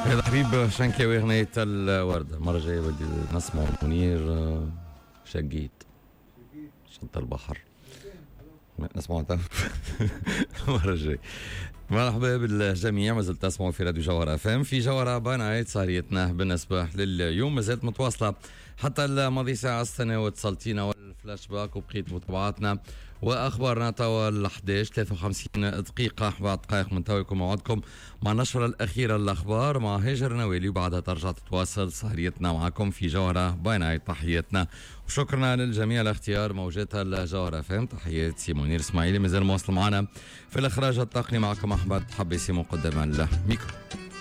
يا حبيب شنكاوي أغنية الوردة. المرة الجاية بدي نسمع منير شقيت شط البحر. نسمع المرة الجاية. مرحبا بالجميع، ما زلت تسمعوا في راديو جوهرة FM في جوهرة باي نايت. سهريتنا بالنسبة لليوم ما زالت متواصلة حتى الماضي ساعة السنة، واتصلتينا والفلاش باك وبقيت متابعاتنا واخبارنا توا 11:53 دقيقة. بعد دقائق من تو يكون موعدكم مع النشرة الأخيرة للأخبار مع هاجر نوالي، وبعدها ترجع تتواصل سهريتنا معكم في جوهرة باي نايت. تحياتنا وشكرنا للجميع لاختيار موجات الجوهرة FM. تحياتي منير اسماعيلي مازال مواصل معنا في الإخراج التقني، معكم أحمد حبيسي مقدم الميكرو.